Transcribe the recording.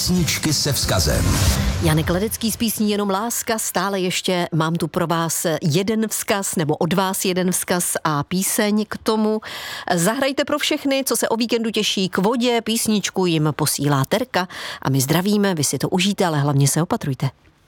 Písničky se vzkazem. Janek Ledecký z písní Jenom láska. Stále ještě mám tu pro vás jeden vzkaz, nebo od vás jeden vzkaz a píseň k tomu. Zahrajte pro všechny, co se o víkendu těší k vodě. Písničku jim posílá Terka a my zdravíme, vy si to užijte, ale hlavně se opatrujte.